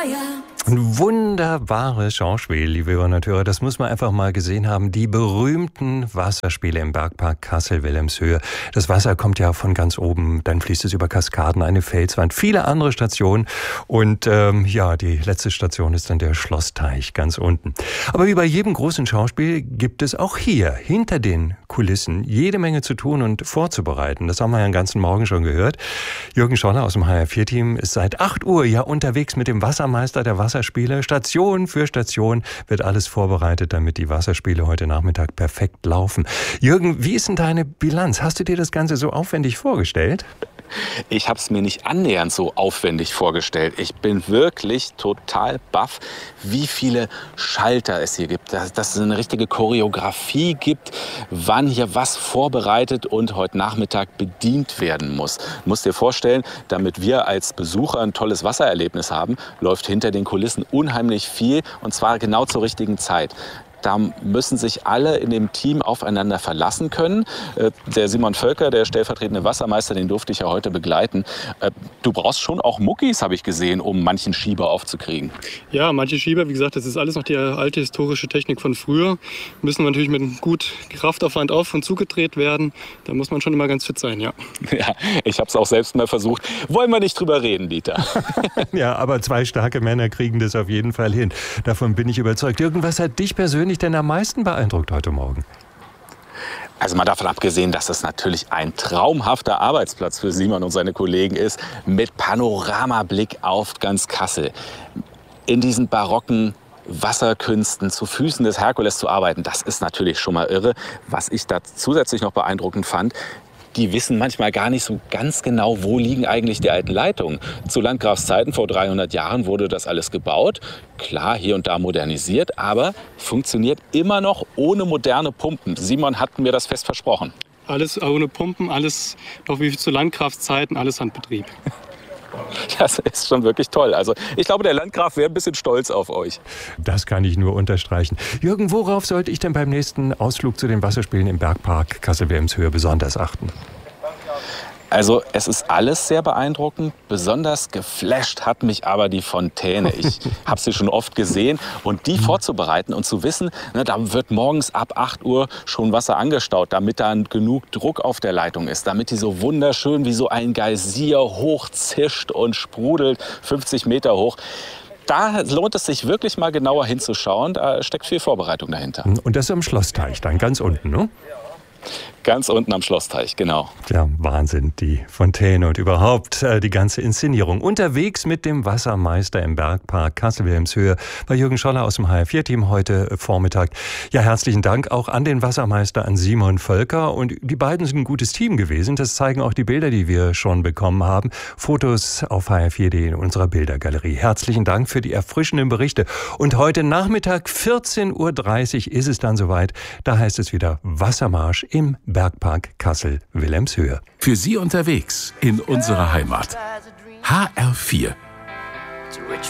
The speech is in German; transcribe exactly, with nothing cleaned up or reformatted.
Ein wunderbares Schauspiel, liebe Hörerinnen und Hörer. Das muss man einfach mal gesehen haben. Die berühmten Wasserspiele im Bergpark Kassel-Wilhelmshöhe. Das Wasser kommt ja von ganz oben, dann fließt es über Kaskaden, eine Felswand, viele andere Stationen. Und ähm, ja, die letzte Station ist dann der Schlossteich ganz unten. Aber wie bei jedem großen Schauspiel gibt es auch hier, hinter den Kulissen, jede Menge zu tun und vorzubereiten. Das haben wir ja den ganzen Morgen schon gehört. Jürgen Scholler aus dem H R vier Team ist seit acht Uhr ja unterwegs mit dem Wassermeister der Wasserspiele. Station für Station wird alles vorbereitet, damit die Wasserspiele heute Nachmittag perfekt laufen. Jürgen, wie ist denn deine Bilanz? Hast du dir das Ganze so aufwendig vorgestellt? Ich habe es mir nicht annähernd so aufwendig vorgestellt. Ich bin wirklich total baff, wie viele Schalter es hier gibt. Dass, dass es eine richtige Choreografie gibt, wann hier was vorbereitet und heute Nachmittag bedient werden muss. Du musst dir vorstellen, damit wir als Besucher ein tolles Wassererlebnis haben, läuft hinter den Kulissen unheimlich viel und zwar genau zur richtigen Zeit. Da müssen sich alle in dem Team aufeinander verlassen können. Der Simon Völker, der stellvertretende Wassermeister, den durfte ich ja heute begleiten. Du brauchst schon auch Muckis, habe ich gesehen, um manchen Schieber aufzukriegen. Ja, manche Schieber, wie gesagt, das ist alles noch die alte historische Technik von früher. Müssen natürlich mit gut Kraftaufwand auf- und zugedreht werden. Da muss man schon immer ganz fit sein, ja. Ja, ich habe es auch selbst mal versucht. Wollen wir nicht drüber reden, Dieter? Ja, aber zwei starke Männer kriegen das auf jeden Fall hin. Davon bin ich überzeugt. Jürgen, was hat dich persönlich denn am meisten beeindruckt heute Morgen? Also mal davon abgesehen, dass es natürlich ein traumhafter Arbeitsplatz für Simon und seine Kollegen ist, mit Panoramablick auf ganz Kassel. In diesen barocken Wasserkünsten zu Füßen des Herkules zu arbeiten, das ist natürlich schon mal irre. Was ich da zusätzlich noch beeindruckend fand, die wissen manchmal gar nicht so ganz genau, wo liegen eigentlich die alten Leitungen. Zu Landgrafs Zeiten vor dreihundert Jahren wurde das alles gebaut. Klar, hier und da modernisiert, aber funktioniert immer noch ohne moderne Pumpen. Simon hat mir das fest versprochen. Alles ohne Pumpen, alles noch wie zu Landgrafs Zeiten, alles Handbetrieb. Das ist schon wirklich toll. Also ich glaube, der Landgraf wäre ein bisschen stolz auf euch. Das kann ich nur unterstreichen. Jürgen, worauf sollte ich denn beim nächsten Ausflug zu den Wasserspielen im Bergpark Kassel-Wilhelmshöhe besonders achten? Also es ist alles sehr beeindruckend. Besonders geflasht hat mich aber die Fontäne. Ich habe sie schon oft gesehen. Und die vorzubereiten und zu wissen, ne, da wird morgens ab acht Uhr schon Wasser angestaut, damit dann genug Druck auf der Leitung ist, damit die so wunderschön wie so ein Geysir hochzischt und sprudelt, fünfzig Meter hoch. Da lohnt es sich wirklich mal genauer hinzuschauen. Da steckt viel Vorbereitung dahinter. Und das am Schlossteich, dann ganz unten, ne? Ganz unten am Schlossteich, genau. Ja, Wahnsinn, die Fontäne und überhaupt äh, die ganze Inszenierung. Unterwegs mit dem Wassermeister im Bergpark Kassel-Wilhelmshöhe bei Jürgen Scholler aus dem H R vier Team heute Vormittag. Ja, herzlichen Dank auch an den Wassermeister, an Simon Völker. Und die beiden sind ein gutes Team gewesen. Das zeigen auch die Bilder, die wir schon bekommen haben. Fotos auf h r vier punkt d in unserer Bildergalerie. Herzlichen Dank für die erfrischenden Berichte. Und heute Nachmittag vierzehn Uhr dreißig ist es dann soweit. Da heißt es wieder Wassermarsch im Bergpark Kassel-Wilhelmshöhe. Für Sie unterwegs in unserer Heimat. H R vier.